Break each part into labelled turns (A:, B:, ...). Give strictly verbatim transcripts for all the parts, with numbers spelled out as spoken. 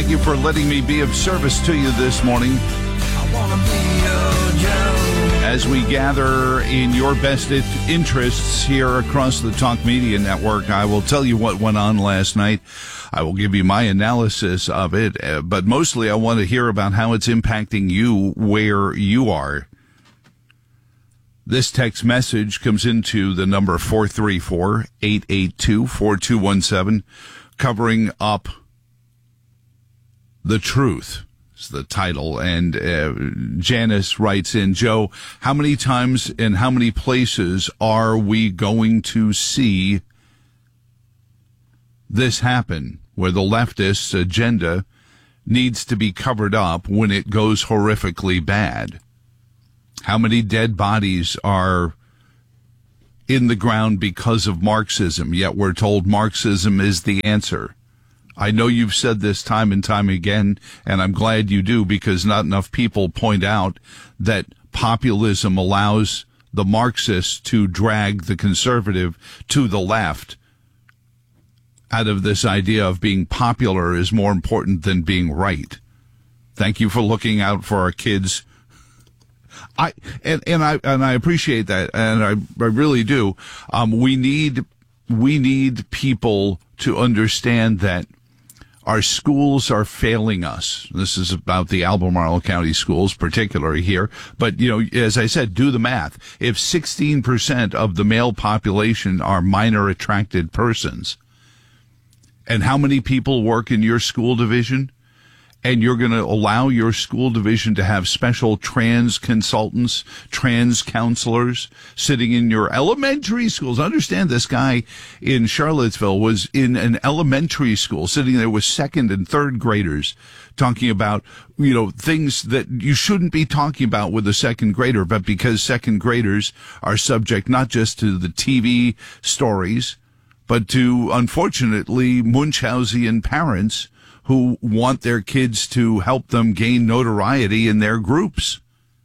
A: Thank you for letting me be of service to you this morning.
B: I wanna be your Joe.
A: As we gather in your best interests here across the Talk Media Network, I will tell you what went on last night. I will give you my analysis of it, uh, but mostly I want to hear about how it's impacting you where you are. This text message comes into the number four three four, eight eight two, four two one seven, covering up the truth. Is the title. And uh, Janice writes in, Joe, how many times and how many places are we going to see this happen where the leftist agenda needs to be covered up when it goes horrifically bad? How many dead bodies are in the ground because of Marxism, yet we're told Marxism is the answer? I know you've said this time and time again, and I'm glad you do, because not enough people point out that populism allows the Marxists to drag the conservative to the left out of this idea of being popular is more important than being right. Thank you for looking out for our kids. I and, and I and I appreciate that, and I, I really do. Um, we need we need people to understand that our schools are failing us. This is about the Albemarle County schools, particularly here. But, you know, as I said, do the math. If sixteen percent of the male population are minor attracted persons, and how many people work in your school division? And you're going to allow your school division to have special trans consultants, trans counselors sitting in your elementary schools. Understand, this guy in Charlottesville was in an elementary school, sitting there with second and third graders, talking about, you know, things that you shouldn't be talking about with a second grader, but because second graders are subject not just to the T V stories, but to, unfortunately, Munchausian parents who want their kids to help them gain notoriety in their groups.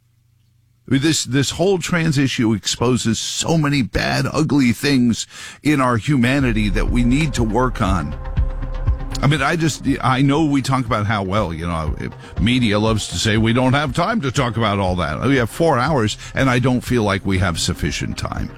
A: This this whole trans issue exposes so many bad, ugly things in our humanity that we need to work on. I mean, I just, I know we talk about how, well, you know, media loves to say we don't have time to talk about all that. We have four hours, and I don't feel like we have sufficient time.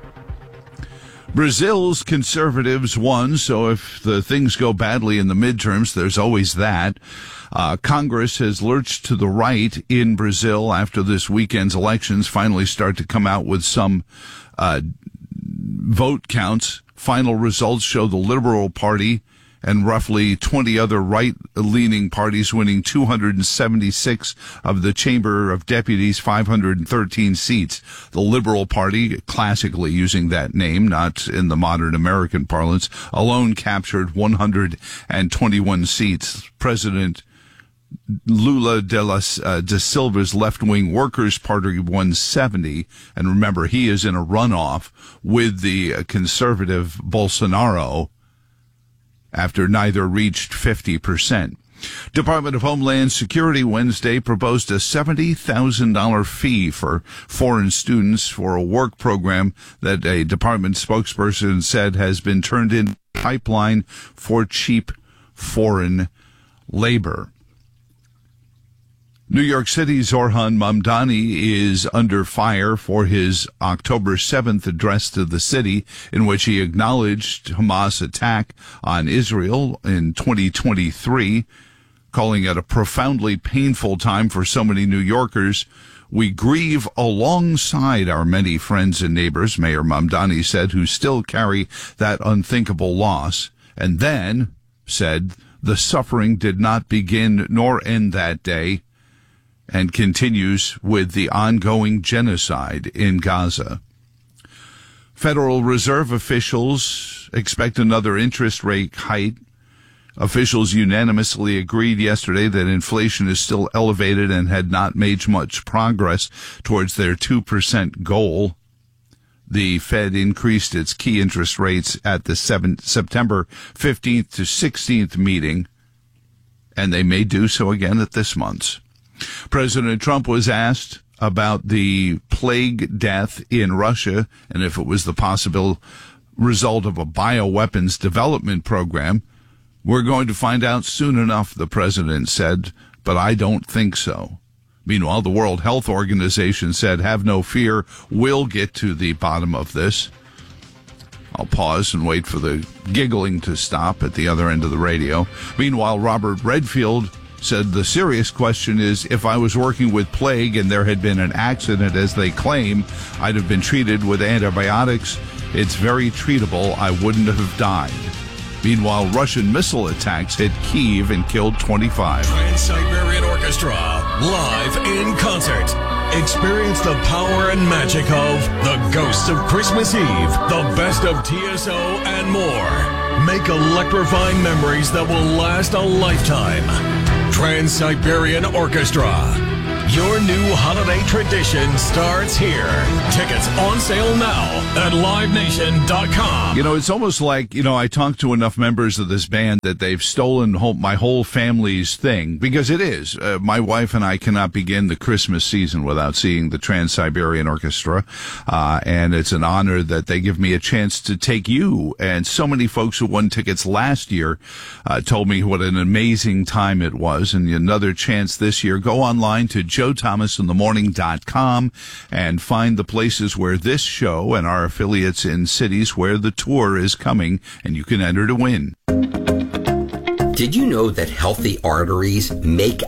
A: Brazil's conservatives won, so if the things go badly in the midterms, there's always that. Uh, Congress has lurched to the right in Brazil after this weekend's elections finally start to come out with some uh, vote counts. Final results show the Liberal Party and roughly twenty other right-leaning parties winning two hundred seventy-six of the Chamber of Deputies' five hundred thirteen seats. The Liberal Party, classically using that name, not in the modern American parlance, alone captured one hundred twenty-one seats. President Lula de, la, uh, de Silva's left-wing Workers' Party won seventy, and remember, he is in a runoff with the uh, conservative Bolsonaro, after neither reached fifty percent. Department of Homeland Security Wednesday proposed a seventy thousand dollars fee for foreign students for a work program that a department spokesperson said has been turned into a pipeline for cheap foreign labor. New York City's Orhan Mamdani is under fire for his October seventh address to the city, in which he acknowledged Hamas' attack on Israel in twenty twenty-three, calling it a profoundly painful time for so many New Yorkers. We grieve alongside our many friends and neighbors, Mayor Mamdani said, who still carry that unthinkable loss, and then said the suffering did not begin nor end that day, and continues with the ongoing genocide in Gaza. Federal Reserve officials expect another interest rate hike. Officials unanimously agreed yesterday that inflation is still elevated and had not made much progress towards their two percent goal. The Fed increased its key interest rates at the September fifteenth to sixteenth meeting, and they may do so again at this month's. President Trump was asked about the plague death in Russia and if it was the possible result of a bioweapons development program. We're going to find out soon enough, the president said, but I don't think so. Meanwhile, the World Health Organization said, have no fear, we'll get to the bottom of this. I'll pause and wait for the giggling to stop at the other end of the radio. Meanwhile, Robert Redfield said the serious question is, if I was working with plague and there had been an accident, as they claim, I'd have been treated with antibiotics. It's very treatable. I wouldn't have died. Meanwhile, Russian missile attacks hit Kyiv and killed twenty-five.
C: Trans-Siberian Orchestra, live in concert. Experience the power and magic of The Ghosts of Christmas Eve, the best of T S O, and more. Make electrifying memories that will last a lifetime. Trans-Siberian Orchestra. Your new holiday tradition starts here. Tickets on sale now at live nation dot com.
A: You know, it's almost like, you know, I talked to enough members of this band that they've stolen whole, my whole family's thing, because it is. Uh, my wife and I cannot begin the Christmas season without seeing the Trans-Siberian Orchestra, uh, and it's an honor that they give me a chance to take you. And so many folks who won tickets last year uh, told me what an amazing time it was, and another chance this year. Go online to joe thomas in the morning dot com and find the places where this show and our affiliates in cities where the tour is coming, and you can enter to win.
D: Did you know that healthy arteries make